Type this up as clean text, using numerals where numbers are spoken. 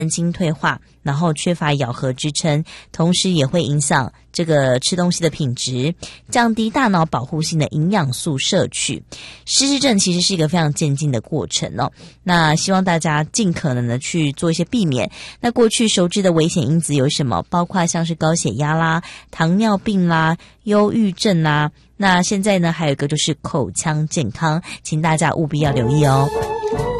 神经退化，然后缺乏咬合支撑，同时也会影响这个吃东西的品质，降低大脑保护性的营养素摄取。失智症其实是一个非常渐进的过程哦，那希望大家尽可能的去做一些避免。那过去熟知的危险因子有什么？包括像是高血压啦、糖尿病啦、忧郁症啦。那现在呢，还有一个就是口腔健康，请大家务必要留意哦。